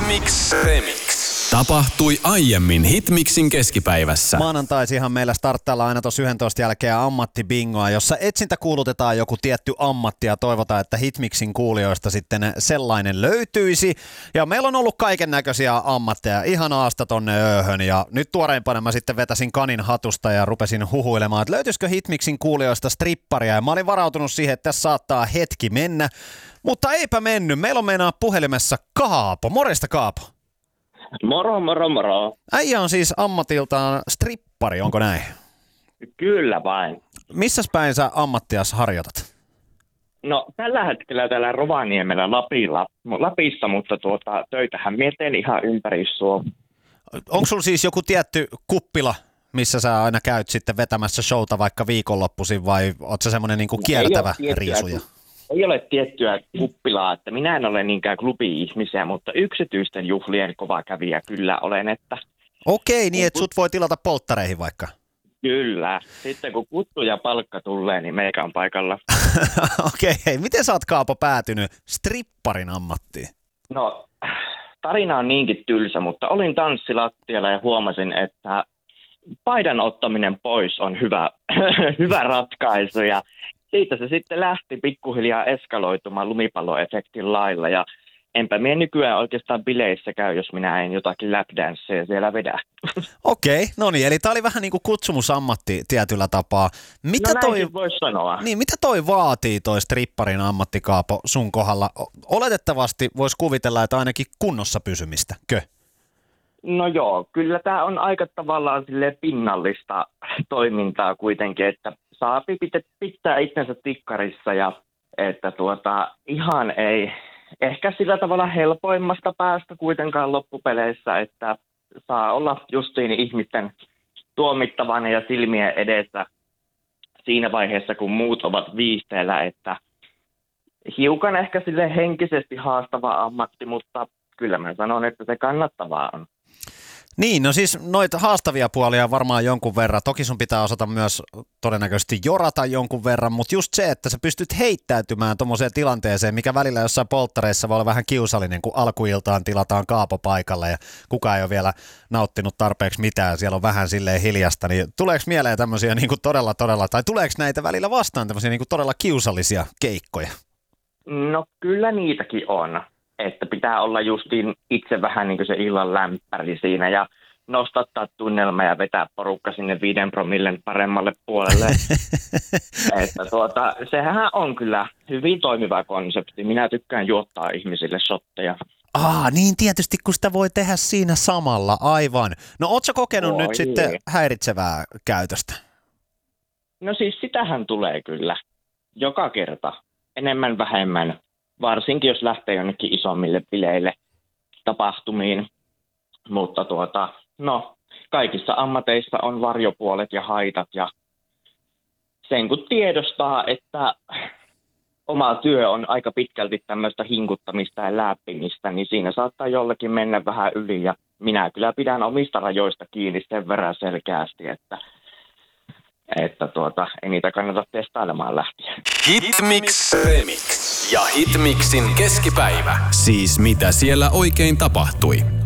Hitmix Remix. Tapahtui aiemmin Hitmixin keskipäivässä. Maanantaisihan meillä starttailla aina tuossa 11 jälkeen ammattibingoa, jossa etsintä kuulutetaan joku tietty ammatti ja toivotaan, että Hitmixin kuulijoista sitten sellainen löytyisi. Ja meillä on ollut kaiken näköisiä ammatteja ihan aasta tonne ööhön ja nyt tuoreimpana mä sitten vetäsin kanin hatusta ja rupesin huhuilemaan, että löytyisikö Hitmixin kuulijoista stripparia ja mä olin varautunut siihen, että tässä saattaa hetki mennä, mutta eipä mennyt. Meillä on meinaa puhelimessa Kaapo. Morjesta Kaapo. Moro. Äijä on siis ammatiltaan strippari, onko näin? Kyllä vain. Missäs päin sä ammattias harjoitat? No tällä hetkellä täällä Rovaniemellä Lapissa, mutta töitähän mietin ihan ympäri Suomea. Onko sulla siis joku tietty kuppila, missä sä aina käyt sitten vetämässä showta vaikka viikonloppuisin vai oot sä semmoinen niinku kiertävä riisuja? Ei ole tiettyä kuppilaa, että minä en ole niinkään klubi-ihmisiä, mutta yksityisten juhlien kova kävijä kyllä olen, että... Okei, niin että sut voi tilata polttareihin vaikka? Kyllä. Sitten kun kuttu ja palkka tulee, niin meikä on paikalla. Okei, hei, miten sä oot Kaapo päätynyt stripparin ammattiin? No, tarina on niinkin tylsä, mutta olin tanssilattialla ja huomasin, että paidan ottaminen pois on hyvä ratkaisu ja siitä se sitten lähti pikkuhiljaa eskaloitumaan lumipalloefektin lailla ja enpä minä nykyään oikeastaan bileissä käy, jos minä en jotakin lapdanceja siellä vedä. Okei, no niin, eli tää oli vähän niin kuin kutsumusammatti tietyllä tapaa. Näinkin voisi sanoa. Niin, mitä toi vaatii toi stripparin ammatti, Kaapo, sun kohdalla? Oletettavasti voisi kuvitella, että ainakin kunnossa pysymistä, kö? No joo, kyllä tämä on aika tavallaan pinnallista toimintaa kuitenkin, että saa pitää itsensä tikkarissa ja että ihan ei ehkä sillä tavalla helpoimmasta päästä kuitenkaan loppupeleissä, että saa olla justiin ihmisten tuomittavana ja silmien edessä siinä vaiheessa, kun muut ovat viihteellä, että hiukan ehkä sille henkisesti haastava ammatti, mutta kyllä mä sanon, että se kannattavaa on. Niin, no siis noita haastavia puolia varmaan jonkun verran. Toki sun pitää osata myös todennäköisesti jorata jonkun verran, mutta just se, että sä pystyt heittäytymään tommoseen tilanteeseen, mikä välillä jossain polttareissa voi olla vähän kiusallinen, kun alkuiltaan tilataan Kaapo paikalle ja kukaan ei ole vielä nauttinut tarpeeksi mitään, siellä on vähän silleen hiljasta, niin tuleeko mieleen tämmöisiä niin kuin todella, tai tuleeko näitä välillä vastaan tämmöisiä niin kuin todella kiusallisia keikkoja? No kyllä niitäkin on. Että pitää olla justiin itse vähän niin kuin se illan lämpäri siinä ja nostattaa tunnelma ja vetää porukka sinne 5 promillen paremmalle puolelle. Että sehän on kyllä hyvin toimiva konsepti. Minä tykkään juottaa ihmisille shotteja. Niin tietysti, kun sitä voi tehdä siinä samalla, aivan. No ootko sä kokenut nyt sitten häiritsevää käytöstä? No siis sitähän tulee kyllä. Joka kerta. Enemmän vähemmän. Varsinkin jos lähtee jonnekin isommille bileille tapahtumiin, mutta kaikissa ammateissa on varjopuolet ja haitat ja sen kun tiedostaa, että oma työ on aika pitkälti tämmöistä hinkuttamista ja läppimistä, niin siinä saattaa jollekin mennä vähän yli ja minä kyllä pidän omista rajoista kiinni sen verran selkeästi, että ei niitä kannata testailemaan lähteä. Hitmix Remix ja Hitmixin keskipäivä. Siis mitä siellä oikein tapahtui?